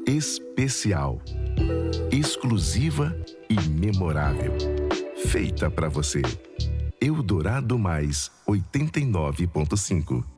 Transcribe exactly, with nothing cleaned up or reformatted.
Especial, exclusiva e memorável. Feita para você. Eldorado Mais oitenta e nove ponto cinco.